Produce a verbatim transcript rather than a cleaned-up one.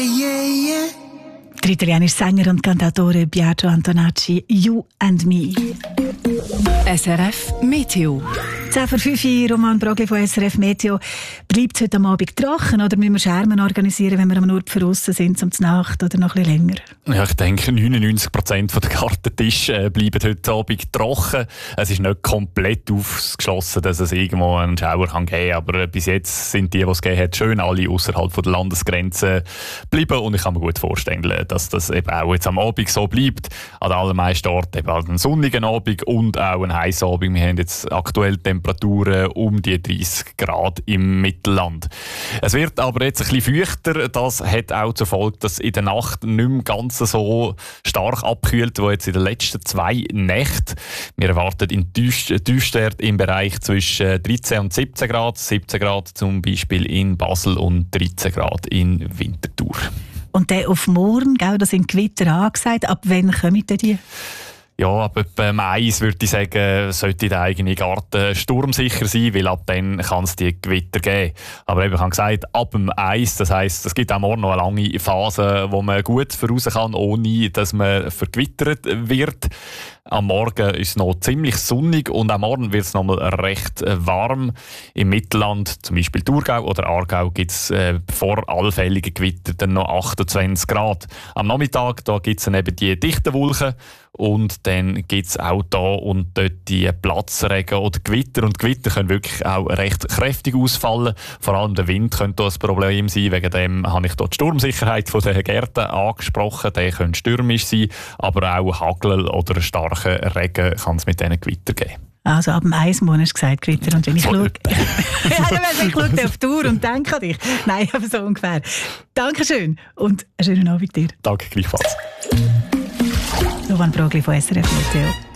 Yeah, yeah. Der italienische Sänger und Cantautore Biagio Antonacci, You and Me. S R F Meteo. zehn vor fünf Uhr, Roman Brogli von S R F Meteo. Bleibt es heute am Abend trocken oder müssen wir Schermen organisieren, wenn wir am Ort draussen sind, zum Nacht oder noch ein bisschen länger? Ja, ich denke, neunundneunzig Prozent der Gartentische bleiben heute Abend trocken. Es ist nicht komplett ausgeschlossen, dass es irgendwo einen Schauer kann geben kann, aber bis jetzt sind die, die es gegeben hat, schön alle außerhalb der Landesgrenzen geblieben und ich kann mir gut vorstellen, dass das eben auch jetzt am Abend so bleibt. An den allermeisten Orten eben einen sonnigen Abend und auch einen heißen Abend. Wir haben jetzt aktuell Temperaturen um die dreißig Grad im Mittelland. Es wird aber jetzt ein bisschen feuchter. Das hat auch zur Folge, dass in der Nacht nicht mehr ganz so stark abkühlt, wie jetzt in den letzten zwei Nächten. Wir erwarten in Tiefstwert im Bereich zwischen dreizehn und siebzehn Grad. siebzehn Grad zum Beispiel in Basel und dreizehn Grad in Winterthur. Und dann auf morgen, gell, da sind Gewitter angesagt. Ab wann kommen denn die? Ja, aber beim Eis würde ich sagen, sollte der eigene Garten sturmsicher sein, weil ab dann kann es die Gewitter geben. Aber eben, ich habe gesagt, ab dem Eis, das heisst, es gibt auch morgen noch eine lange Phase, wo man gut voraus kann, ohne dass man vergewittert wird. Am Morgen ist es noch ziemlich sonnig und am Morgen wird es noch mal recht warm. Im Mittelland, zum Beispiel Thurgau oder Aargau, gibt es äh, vor allfälligen Gewitter dann noch achtundzwanzig Grad. Am Nachmittag gibt es dann eben die dichten Wolken und dann gibt es auch da und dort die Platzregen oder Gewitter. Und Gewitter können wirklich auch recht kräftig ausfallen. Vor allem der Wind könnte ein Problem sein. Wegen dem habe ich dort die Sturmsicherheit von den Gärten angesprochen. Der könnte stürmisch sein, aber auch Hagel oder starken Regen kann es mit diesen Gewitter geben. Also ab dem Eismond hast du gesagt, Gewitter. Und wenn ich schaue, ja, dann ich schaue auf die Uhr und denke an dich. Nein, aber so ungefähr. Dankeschön und einen schönen Abend dir. Danke, gleichfalls. Roman Brogli von S R F Meteo.